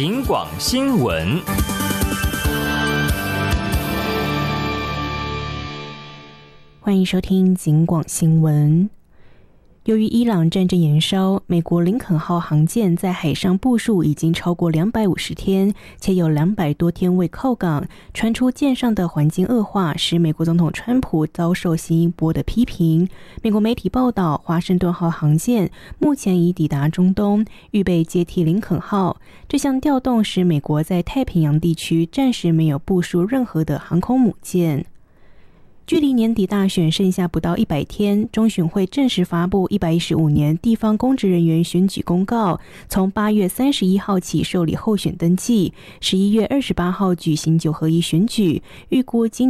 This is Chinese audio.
警广新闻。 欢迎收听警广新闻。由于伊朗战争延烧，美国林肯号航舰在海上部署已经超过250天，且有200多天未靠港，传出舰上的环境恶化，使美国总统川普遭受新一波的批评。美国媒体报道，华盛顿号航舰目前已抵达中东，预备接替林肯号。这项调动使美国在太平洋地区暂时没有部署任何的航空母舰。距离年底大选剩下不到100天，中选会正式发布115年地方公职人员选举公告，从8月31号起受理候选登记，11月28号举行9合1选举，预估今